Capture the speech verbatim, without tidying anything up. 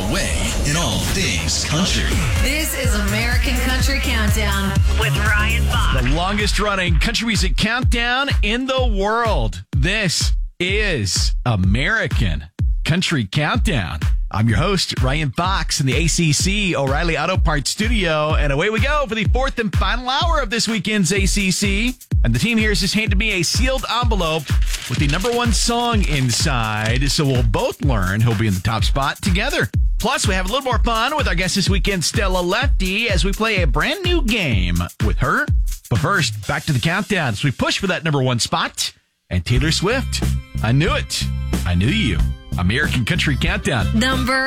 your way in all things country. This is American Country Countdown with Ryan Fox. The longest running country music countdown in the world. This is American Country Countdown. I'm your host, Ryan Fox, in the A C C O'Reilly Auto Parts studio. And away we go for the fourth and final hour of this weekend's A C C. And the team here has just handed me a sealed envelope with the number one song inside. So we'll both learn who'll be in the top spot together. Plus, we have a little more fun with our guest this weekend, Stella Lefty, as we play a brand new game with her. But first, back to the countdown as we push for that number one spot. And Taylor Swift, I knew it. I knew you. American Country Countdown. Number